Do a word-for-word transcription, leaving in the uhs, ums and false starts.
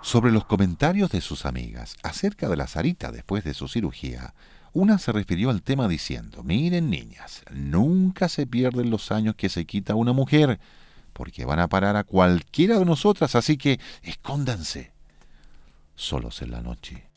Sobre los comentarios de sus amigas acerca de la Sarita después de su cirugía, una se refirió al tema diciendo: miren niñas, nunca se pierden los años que se quita una mujer, porque van a parar a cualquiera de nosotras, así que escóndanse. Solos en la noche,